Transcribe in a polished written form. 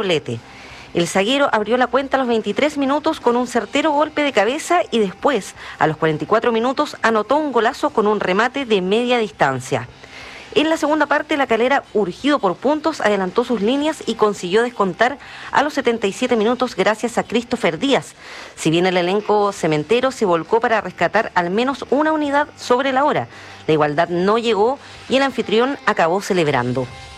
doblete. El zaguero abrió la cuenta a los 23 minutos con un certero golpe de cabeza y después, a los 44 minutos, anotó un golazo con un remate de media distancia. En la segunda parte, La Calera, urgido por puntos, adelantó sus líneas y consiguió descontar a los 77 minutos gracias a Christopher Díaz. Si bien el elenco cementero se volcó para rescatar al menos una unidad sobre la hora, la igualdad no llegó y el anfitrión acabó celebrando.